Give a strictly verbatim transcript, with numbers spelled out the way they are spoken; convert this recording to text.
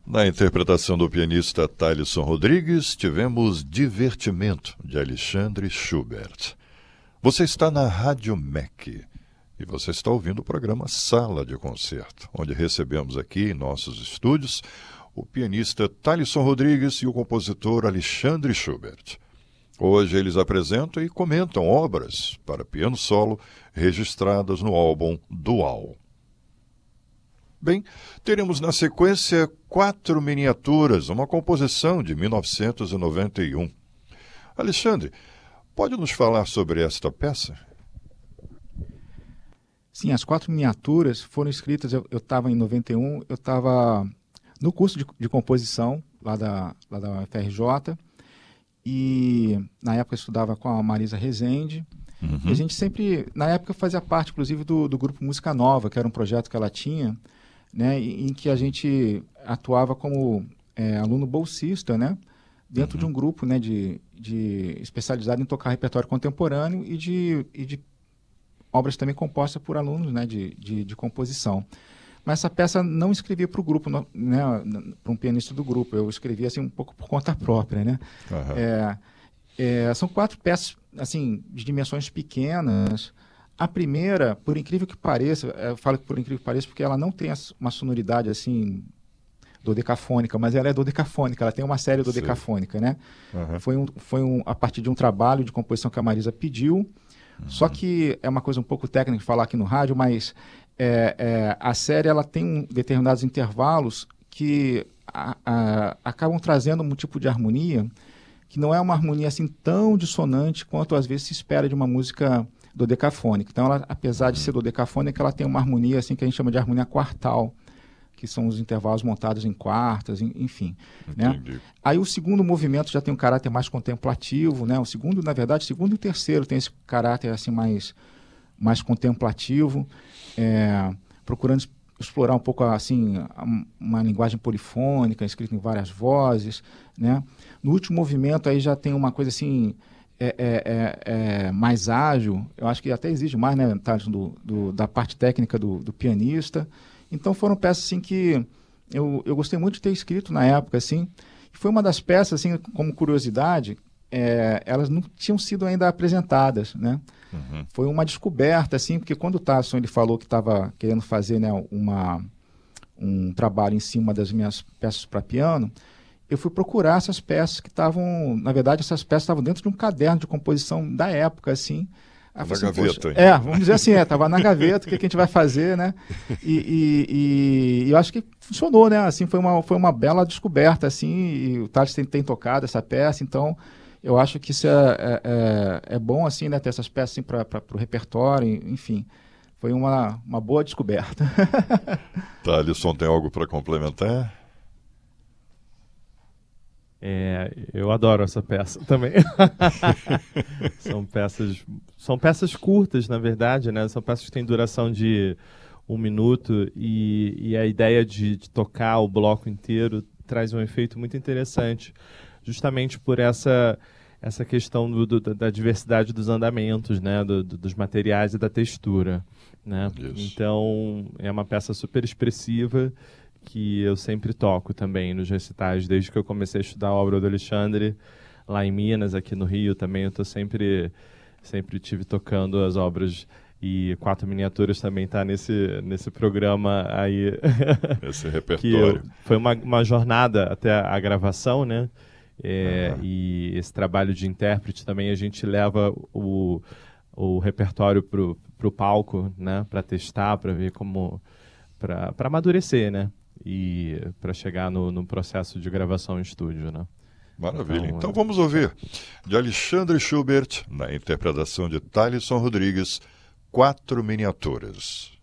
Na interpretação do pianista Talisson Rodrigues, tivemos Divertimento, de Alexandre Schubert. Você está na Rádio M E C e você está ouvindo o programa Sala de Concerto, onde recebemos aqui em nossos estúdios o pianista Talisson Rodrigues e o compositor Alexandre Schubert. Hoje eles apresentam e comentam obras para piano solo registradas no álbum Dual. Bem, teremos na sequência Quatro Miniaturas, uma composição de mil novecentos e noventa e um. Alexandre, pode nos falar sobre esta peça? Sim, as Quatro Miniaturas foram escritas, eu estava em noventa e um, eu estava no curso de, de composição lá da, lá da U F R J, e na época eu estudava com a Marisa Rezende. Uhum. E a gente sempre, na época, fazia parte, inclusive, do, do grupo Música Nova, que era um projeto que ela tinha, né, em que a gente atuava como é, aluno bolsista, né, dentro uhum. de um grupo, né, de, de especializado em tocar repertório contemporâneo e de, e de obras também compostas por alunos, né, de, de, de composição. Mas essa peça não escrevia para o grupo, né, para um pianista do grupo, eu escrevia assim, um pouco por conta própria. Né? Uhum. É, é, são quatro peças assim, de dimensões pequenas. A primeira, por incrível que pareça, eu falo que por incrível que pareça porque ela não tem uma sonoridade assim dodecafônica, mas ela é dodecafônica, ela tem uma série dodecafônica, né? Uhum. Foi, um, foi um, a partir de um trabalho de composição que a Marisa pediu, uhum. Só que é uma coisa um pouco técnica de falar aqui no rádio, mas é, é, a série ela tem um, determinados intervalos que a, a, acabam trazendo um tipo de harmonia que não é uma harmonia assim tão dissonante quanto às vezes se espera de uma música dodecafônica. Então, ela, apesar de ser dodecafônica, ela tem uma harmonia assim que a gente chama de harmonia quartal, que são os intervalos montados em quartas, em, enfim. Né? Aí o segundo movimento já tem um caráter mais contemplativo, né? O segundo, na verdade, o segundo e o terceiro tem esse caráter assim mais, mais contemplativo, é, procurando explorar um pouco assim uma linguagem polifônica, escrita em várias vozes, né? No último movimento aí já tem uma coisa assim É, é, é, é mais ágil, eu acho que até exige mais, né, Thaleson, do, do, da parte técnica do, do pianista. Então foram peças assim que eu, eu gostei muito de ter escrito na época, assim. Foi uma das peças, assim, como curiosidade, é, elas não tinham sido ainda apresentadas, né? Uhum. Foi uma descoberta, assim, porque quando o Thaleson ele falou que estava querendo fazer, né, uma, um trabalho em cima das minhas peças para piano, eu fui procurar essas peças que estavam, na verdade, essas peças estavam dentro de um caderno de composição da época, assim. Na assim, gaveta. É, vamos dizer assim, estava é, na gaveta, o que, que a gente vai fazer, né? E, e, e eu acho que funcionou, né? Assim, foi uma, foi uma bela descoberta, assim, e o Thales tem, tem tocado essa peça, então eu acho que isso é, é, é, é bom, assim, né? Ter essas peças assim, para o repertório, enfim. Foi uma, uma boa descoberta. Talisson, tem algo para complementar? É, eu adoro essa peça também. são peças são peças curtas, na verdade, né? São peças que têm duração de um minuto e, e a ideia de, de tocar o bloco inteiro traz um efeito muito interessante, justamente por essa essa questão do, do, da diversidade dos andamentos, né? Do, do, dos materiais e da textura, né? Então é uma peça super expressiva que eu sempre toco também nos recitais, desde que eu comecei a estudar a obra do Alexandre, lá em Minas, aqui no Rio também, eu tô sempre, sempre tive tocando as obras, e Quatro Miniaturas também está nesse, nesse programa aí. Esse repertório. Que eu, foi uma, uma jornada até a gravação, né? É, uhum. E esse trabalho de intérprete também, a gente leva o, o repertório pro, pro palco, né? Para testar, para ver como... para amadurecer, né? E para chegar no, no processo de gravação em estúdio, né? Maravilha. Então, então vamos ouvir de Alexandre Schubert, na interpretação de Talisson Rodrigues, Quatro Miniaturas.